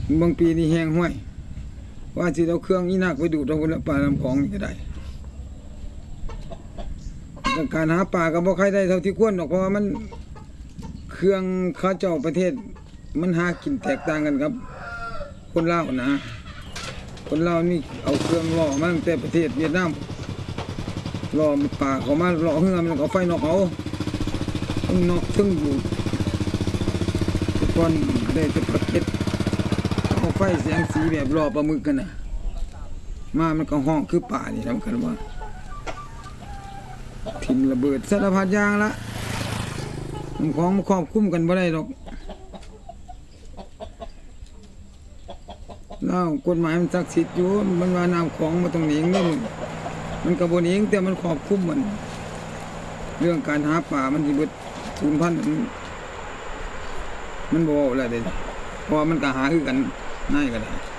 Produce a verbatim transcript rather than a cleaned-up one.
บางปีนี่แห้งห้วยว่าสิเอาเครื่องอีนักไปดูดเอาปลาลำคลองนี่ก็ได้การหาปลาก็บ่ใครได้เท่าที่ควรหรอกเพราะว่ามันเครื่องเขาเจ้าประเทศมันหากินแตกต่างกันครับคนลาวนะคนลาวนี่เอาเครื่องล่อมาตั้งแต่ประเทศเวียดนามล่อปลาเขามาล่อเฮือมันเขาไฟนอกเอาต้องนอกซึ่งอยู่ทุกคนได้จะประเทศเอาไฟแสงสีแบบล่อปลาหมึกกันนะมามันก็ห้องคือป่านี่ทำกันว่าทิ่มระเบิดสารพัดอย่างละมันของมันครอบคุ้มกันบ่ได้หรอกแล้วกฎหมายมันศักดิ์สิทธิ์อยู่มันว่าน้ำของมาตรงนี้นี่มันมันกระบวนเองแต่มันครอบคุ้มมันเรื่องการหาป่ามันที่เบิดสูญพันธุ์มันบ่อะไรเลยเพราะมันก็หาคือกันง่ายกันเลย